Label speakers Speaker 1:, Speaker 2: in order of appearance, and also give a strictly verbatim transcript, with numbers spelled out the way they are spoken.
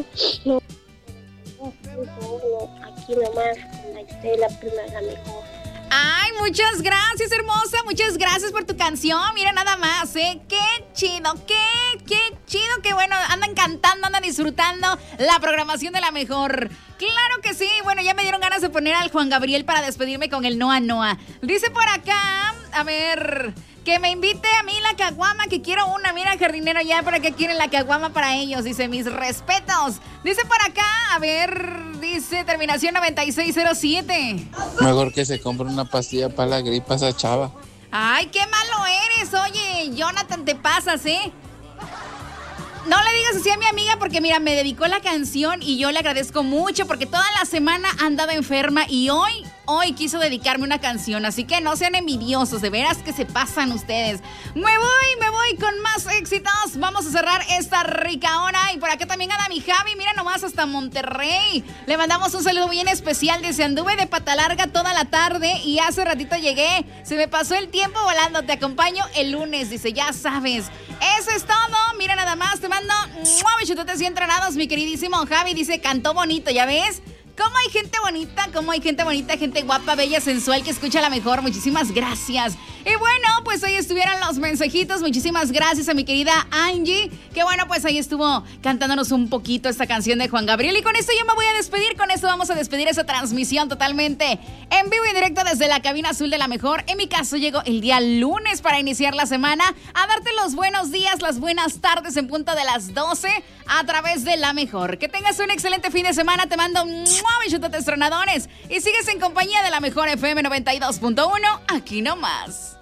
Speaker 1: No, solo, aquí nomás con la Estela, prima la mejor.
Speaker 2: Ay, muchas gracias, hermosa. Muchas gracias por tu canción. Mira nada más, ¿eh? Qué chido, qué, qué chido. Qué bueno, andan cantando, andan disfrutando la programación de la mejor. Claro que sí. Bueno, ya me dieron ganas de poner al Juan Gabriel para despedirme con el Noa Noa. Dice por acá, a ver... Que me invite a mí la caguama, que quiero una. Mira, jardinero, ya para qué quieren la caguama para ellos. Dice, mis respetos. Dice por acá, a ver, dice terminación noventa y seis cero siete.
Speaker 3: Mejor que se compre una pastilla para la gripa esa chava.
Speaker 2: Ay, qué malo eres. Oye, Jonathan, te pasas, ¿eh? No le digas así a mi amiga porque, mira, me dedicó la canción y yo le agradezco mucho porque toda la semana andaba enferma y hoy... Hoy quiso dedicarme una canción, así que no sean envidiosos, de veras que se pasan ustedes. Me voy, me voy con más éxitos. Vamos a cerrar esta rica hora. Y por acá también anda mi Javi, mira nomás hasta Monterrey. Le mandamos un saludo bien especial. Dice, anduve de pata larga toda la tarde y hace ratito llegué. Se me pasó el tiempo volando, te acompaño el lunes. Dice, ya sabes. Eso es todo, mira nada más, te mando bichototes y entrenados, mi queridísimo Javi. Dice, cantó bonito, ¿ya ves? ¿Cómo hay gente bonita? ¿Cómo hay gente bonita? Gente guapa, bella, sensual, que escucha la mejor. Muchísimas gracias. Y bueno, pues ahí estuvieron los mensajitos. Muchísimas gracias a mi querida Angie. Que bueno, pues ahí estuvo cantándonos un poquito esta canción de Juan Gabriel. Y con esto yo me voy a despedir. Con esto vamos a despedir esa transmisión totalmente en vivo y directo desde la cabina azul de la mejor. En mi caso, llego el día lunes para iniciar la semana a darte los buenos días, las buenas tardes en punto de las doce a través de la mejor. Que tengas un excelente fin de semana. Te mando un bichototes tronadores y sigues en compañía de la mejor F M noventa y dos punto uno, aquí nomás.